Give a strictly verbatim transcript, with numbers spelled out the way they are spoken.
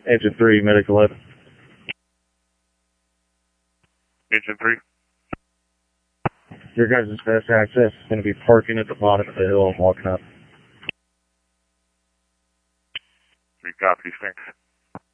Engine three, medic eleven. Engine three. Your guys' best access is going to be parking at the bottom of the hill and walking up. Three copies, thanks.